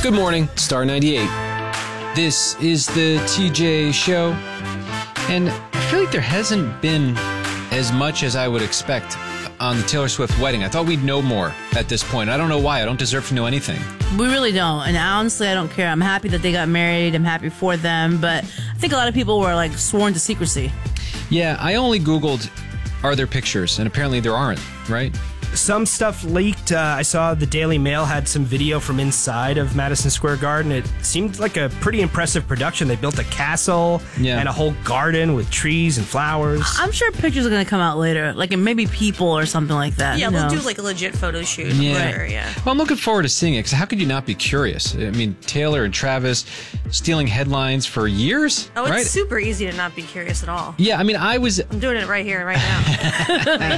Good morning, Star 98. This is the TJ Show, and I feel like there hasn't been as much as I would expect on the Taylor Swift wedding. I thought we'd know more at this point. I don't know why. I don't deserve to know anything. We really don't, and honestly, I don't care. I'm happy that they got married. I'm happy for them, but I think a lot of people were like sworn to secrecy. Yeah, I only Googled, are there pictures? And apparently there aren't, right? Some stuff leaked. I saw the Daily Mail had some video from inside of Madison Square Garden. It seemed like a pretty impressive production. They built a castle and a whole garden with trees and flowers. I'm sure pictures are going to come out later, like maybe people or something like that. Yeah, they'll do like a legit photo shoot. Yeah. Right, yeah. Well, I'm looking forward to seeing it, because how could you not be curious? I mean, Taylor and Travis stealing headlines for years, Oh, it's right? super easy to not be curious at all. Yeah, I mean, I'm doing it right here, right now.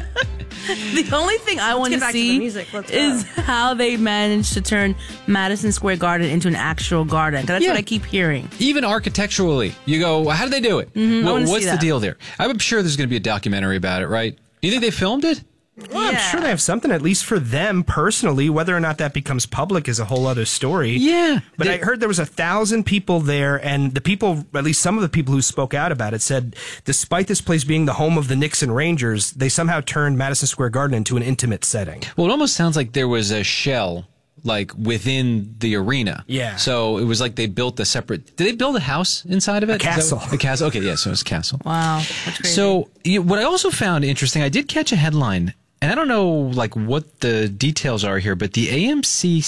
The only thing I want to see is how they managed to turn Madison Square Garden into an actual garden. 'Cause that's what I keep hearing. Even architecturally, you go, well, how did they do it? What's the deal there? I'm sure there's going to be a documentary about it, right? Do you think they filmed it? Well, I'm sure they have something, at least for them personally. Whether or not that becomes public is a whole other story. Yeah. But I heard there was 1,000 people there, and the people, at least some of the people who spoke out about it, said despite this place being the home of the Knicks and Rangers, they somehow turned Madison Square Garden into an intimate setting. Well, it almost sounds like there was a shell, like, within the arena. Yeah. So it was like they built a separate... Did they build a house inside of it? A castle. A castle? Okay, yeah, so it's a castle. Wow, that's crazy. So what I also found interesting, I did catch a headline, and I don't know like what the details are here, but the AMC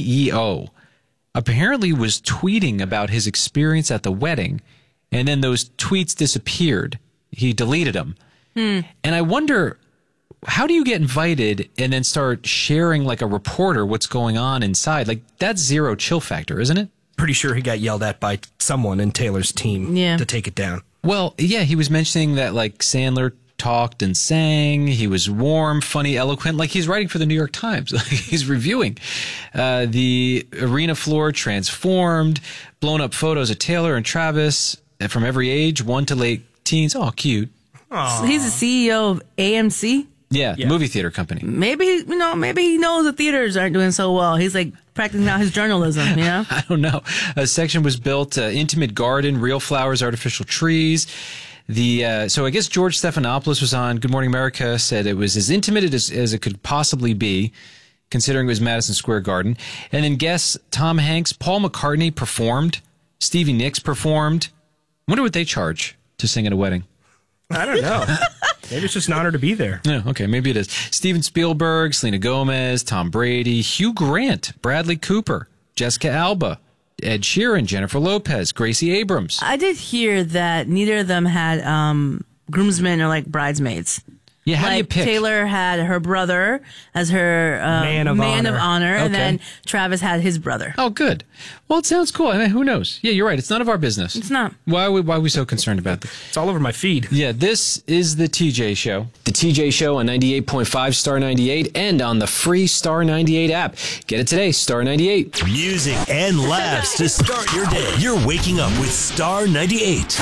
CEO apparently was tweeting about his experience at the wedding, and then those tweets disappeared. He deleted them. And I wonder, how do you get invited and then start sharing like a reporter what's going on inside? Like, that's zero chill factor, isn't it? Pretty sure he got yelled at by someone in Taylor's team to take it down. Well, yeah, he was mentioning that like Sandler talked and sang. He was warm, funny, eloquent, like he's writing for the New York Times. He's reviewing. The arena floor transformed, blown up photos of Taylor and Travis from every age, 1 to late teens. Oh, cute. So he's the CEO of AMC? Yeah, movie theater company. Maybe he knows the theaters aren't doing so well. He's like practicing out his journalism, you know? I don't know. A section was built, intimate garden, real flowers, artificial trees. So I guess George Stephanopoulos was on Good Morning America, said it was as intimate as it could possibly be, considering it was Madison Square Garden. And then guests Tom Hanks, Paul McCartney performed, Stevie Nicks performed. I wonder what they charge to sing at a wedding. I don't know. Maybe it's just an honor to be there. Yeah, okay, maybe it is. Steven Spielberg, Selena Gomez, Tom Brady, Hugh Grant, Bradley Cooper, Jessica Alba, Ed Sheeran, Jennifer Lopez, Gracie Abrams. I did hear that neither of them had groomsmen or like bridesmaids. Yeah, how do you like pick? Taylor had her brother as her man of honor, and then Travis had his brother. Oh, good. Well, it sounds cool. I mean, who knows? Yeah, you're right. It's none of our business. It's not. Why are we so concerned about this? It's all over my feed. Yeah, this is the TJ Show. The TJ Show on 98.5 Star 98 and on the free Star 98 app. Get it today, Star 98. Music and laughs to start your day. You're waking up with Star 98.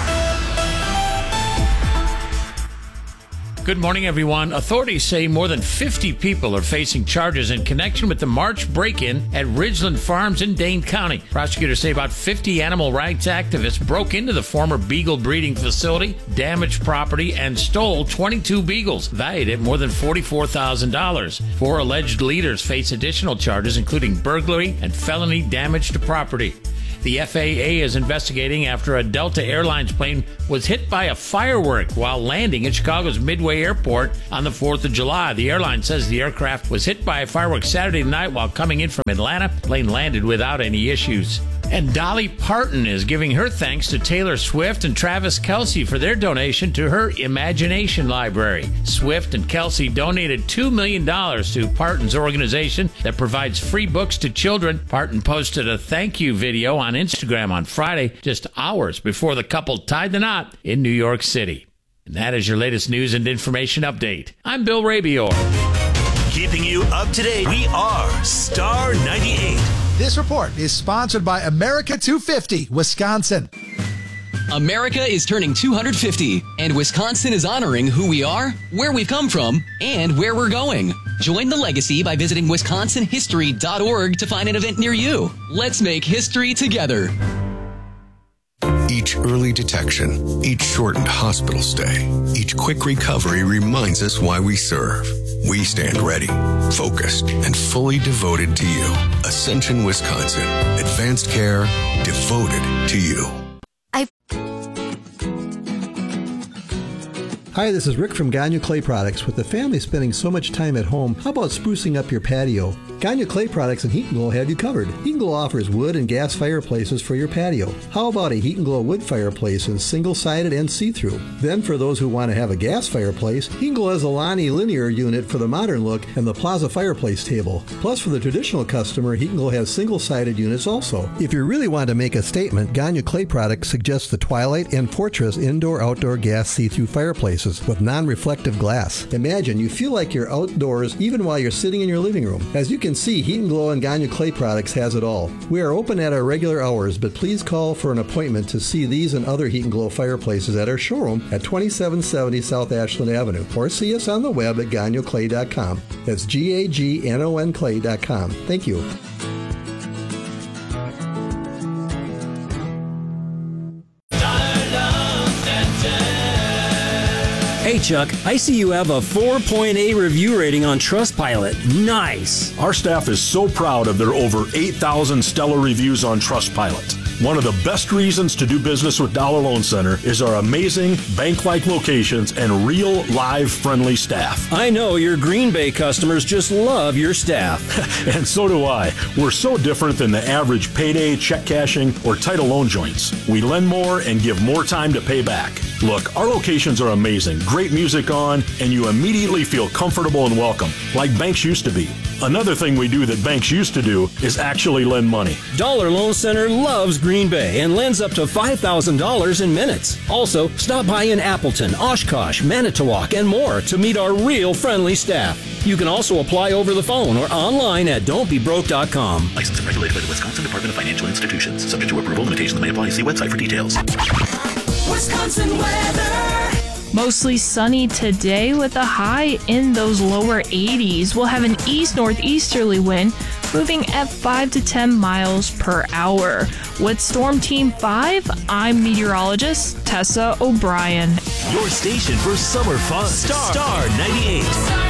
Good morning, everyone. Authorities say more than 50 people are facing charges in connection with the March break-in at Ridgeland Farms in Dane County. Prosecutors say about 50 animal rights activists broke into the former beagle breeding facility, damaged property, and stole 22 beagles, valued at more than $44,000. 4 alleged leaders face additional charges, including burglary and felony damage to property. The FAA is investigating after a Delta Airlines plane was hit by a firework while landing at Chicago's Midway Airport on the 4th of July. The airline says the aircraft was hit by a firework Saturday night while coming in from Atlanta. The plane landed without any issues. And Dolly Parton is giving her thanks to Taylor Swift and Travis Kelce for their donation to her Imagination Library. Swift and Kelce donated $2 million to Parton's organization that provides free books to children. Parton posted a thank you video on Instagram on Friday, just hours before the couple tied the knot in New York City. And that is your latest news and information update. I'm Bill Rabior. Keeping you up to date, we are Star 98. This report is sponsored by America 250, Wisconsin. America is turning 250, and Wisconsin is honoring who we are, where we've come from, and where we're going. Join the legacy by visiting wisconsinhistory.org to find an event near you. Let's make history together. Each early detection, each shortened hospital stay, each quick recovery reminds us why we serve. We stand ready, focused, and fully devoted to you. Ascension, Wisconsin. Advanced care devoted to you. Hi, this is Rick from Gagne Clay Products. With the family spending so much time at home, how about sprucing up your patio? Gagne Clay Products and Heat & Glow have you covered. Heat & Glow offers wood and gas fireplaces for your patio. How about a Heat & Glow wood fireplace in single-sided and see-through? Then for those who want to have a gas fireplace, Heat & Glow has a Lonnie linear unit for the modern look and the Plaza fireplace table. Plus for the traditional customer, Heat & Glow has single-sided units also. If you really want to make a statement, Gagne Clay Products suggests the Twilight and Fortress indoor-outdoor gas see-through fireplaces with non-reflective glass. Imagine you feel like you're outdoors even while you're sitting in your living room. As you can see, Heat & Glow and Gagne Clay Products has it all. We are open at our regular hours, but please call for an appointment to see these and other Heat & Glow fireplaces at our showroom at 2770 South Ashland Avenue, or see us on the web at gagnoclay.com. That's GAGNON clay.com. Thank you. Hey Chuck, I see you have a 4.8 review rating on Trustpilot. Nice! Our staff is so proud of their over 8,000 stellar reviews on Trustpilot. One of the best reasons to do business with Dollar Loan Center is our amazing bank-like locations and real, live, friendly staff. I know your Green Bay customers just love your staff. And so do I. We're so different than the average payday, check cashing, or title loan joints. We lend more and give more time to pay back. Look, our locations are amazing, great music on, and you immediately feel comfortable and welcome, like banks used to be. Another thing we do that banks used to do is actually lend money. Dollar Loan Center loves Green Bay and lends up to $5,000 in minutes. Also, stop by in Appleton, Oshkosh, Manitowoc, and more to meet our real friendly staff. You can also apply over the phone or online at don'tbebroke.com. Licensed and regulated by the Wisconsin Department of Financial Institutions. Subject to approval, limitations may apply. See website for details. Wisconsin weather. Mostly sunny today with a high in those lower 80s. We'll have an east-northeasterly wind moving at 5 to 10 miles per hour. With Storm Team 5, I'm meteorologist Tessa O'Brien. Your station for summer fun. Star 98.